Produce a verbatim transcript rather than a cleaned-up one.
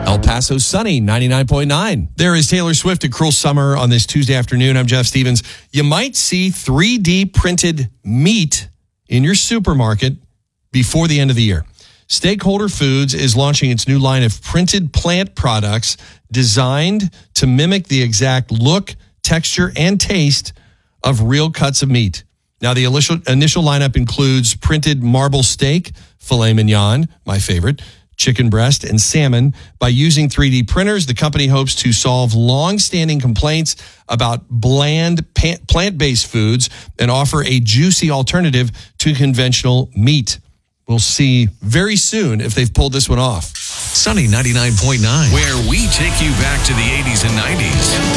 El Paso sunny, ninety-nine point nine. There is Taylor Swift at Cruel Summer on this Tuesday afternoon. I'm Jeff Stevens. You might see three D printed meat in your supermarket before the end of the year. Stakeholder Foods is launching its new line of printed plant products designed to mimic the exact look, texture, and taste of real cuts of meat. Now, the initial, initial lineup includes printed marble steak, filet mignon, my favorite, chicken breast, and salmon. By using three D printers, the company hopes to solve long-standing complaints about bland plant-based foods and offer a juicy alternative to conventional meat. We'll see very soon if they've pulled this one off. Sunny ninety-nine point nine, where we take you back to the eighties and nineties.